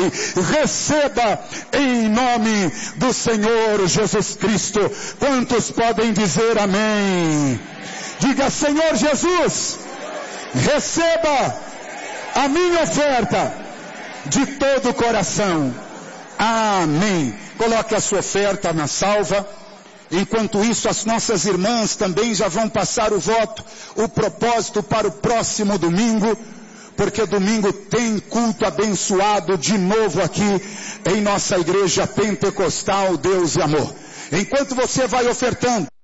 Pai. Receba em nome do Senhor Jesus Cristo. Quantos podem dizer amém? Diga: Senhor Jesus, receba a minha oferta de todo o coração. Amém. Coloque a sua oferta na salva. Enquanto isso, as nossas irmãs também já vão passar o voto, o propósito para o próximo domingo, porque domingo tem culto abençoado de novo aqui em nossa igreja pentecostal Deus e Amor. Enquanto você vai ofertando,